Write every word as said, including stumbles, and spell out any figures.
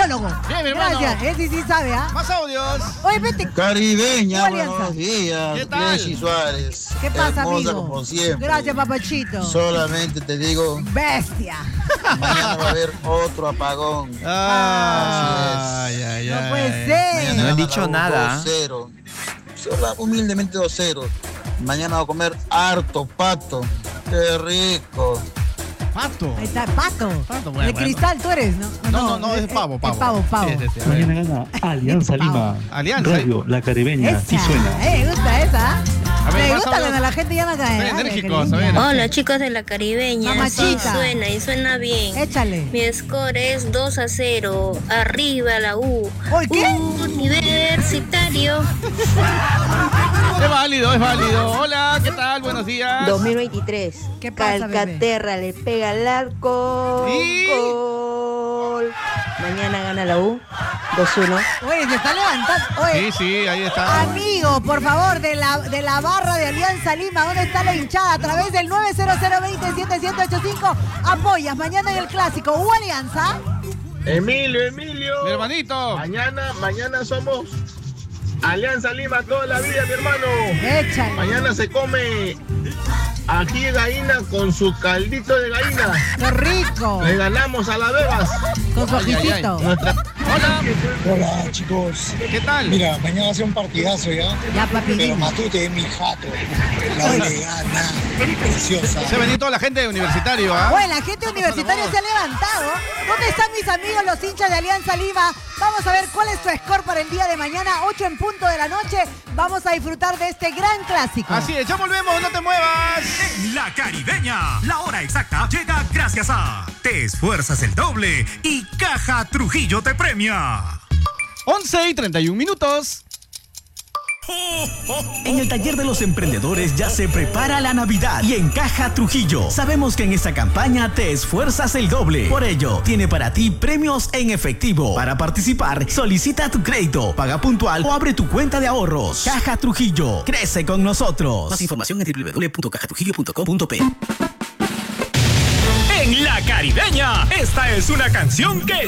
Psicólogo. Bien, mi hermano. Gracias, ese sí sabe, ¿ah? Más audios. Oye, vete. Caribeña, Alianza. buenos días. ¿Qué tal? Jessy Suárez. ¿Qué pasa, Hermosa amigo? como siempre. Gracias, papachito. Solamente te digo, Bestia. mañana va a haber otro apagón. Ay, ay, No ay. puede ser. Mañana No he gana dicho la U nada. dos cero. Solo humildemente dos cero. Mañana va a comer harto pato. Qué rico. Pato. Ahí está, pato. Pato, bueno, de bueno. cristal tú eres, ¿no? No, no, no, es pavo, pavo. Es pavo, pavo. Sí, sí, sí, a ver. Mañana gana Alianza Lima. Alianza. Radio La Caribeña. Sí Esa, suena. eh, me gusta esa. A ver, Me más gusta audios. cuando la gente llama acá. Son eh, enérgicos, ay, a ver. Hola chicos de la Caribeña, Mamachita. sí suena y suena bien. Échale. Mi score es dos a cero, arriba la U. ¿Oye, qué? Universitario. Es válido, es válido. Hola, ¿qué tal? Buenos días. dos mil veintitrés. ¿Qué pasa, Calcaterra le pega al arco. ¿Y? Gol. Mañana gana la U. dos uno. Oye, se está levantando. Oye, Sí, sí, ahí está. amigo, por favor, de la, de la barra de Alianza Lima, ¿dónde está la hinchada? A través del nueve cero cero dos cero siete siete ocho cinco. Apoyas mañana en el clásico. ¿U Alianza? Emilio, Emilio. Mi hermanito. Mañana, mañana somos Alianza Lima toda la vida, mi hermano. Échale. Mañana se come ají de gallina con su caldito de gallina. ¡Qué rico! Le ganamos a la Bebas. Con su Ay, ay, ay. ojitito. Nuestra... Hola. Hola chicos, ¿Qué tal? mira, mañana va a ser un partidazo ya, Ya, papi. pero dime. Matute es mi jato, la U le gana, preciosa. Se ha venido toda la gente de universitario, ¿ah? Oye, la gente universitaria se ha levantado. ¿Dónde están mis amigos, los hinchas de Alianza Lima? Vamos a ver cuál es su score para el día de mañana, ocho en punto de la noche. Vamos a disfrutar de este gran clásico. Así es, ya volvemos, no te muevas. En La Caribeña, la hora exacta llega gracias a Te Esfuerzas el Doble y Caja Trujillo te premia. once y treinta y un minutos. En el taller de los emprendedores ya se prepara la Navidad y en Caja Trujillo sabemos que en esta campaña te esfuerzas el doble. Por ello, tiene para ti premios en efectivo. Para participar, solicita tu crédito, paga puntual o abre tu cuenta de ahorros. Caja Trujillo, crece con nosotros. Más información en doble u doble u doble u punto caja trujillo punto com punto pe. En La Caribeña, esta es una canción que